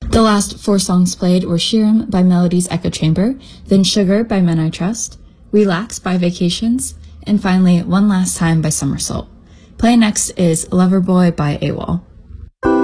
The last 4 songs played were Shirim by Melody's Echo Chamber, then Sugar by Men I Trust, Relax by Vacations, and finally One Last Time by Somersault. Playing next is Loverboy by AWOL.